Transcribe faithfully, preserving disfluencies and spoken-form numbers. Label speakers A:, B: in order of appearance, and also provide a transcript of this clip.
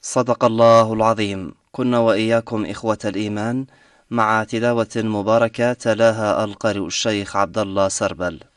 A: صدق الله العظيم. كنا وإياكم إخوة الإيمان مع تلاوة مباركة تلاها القارئ الشيخ عبد الله سربل.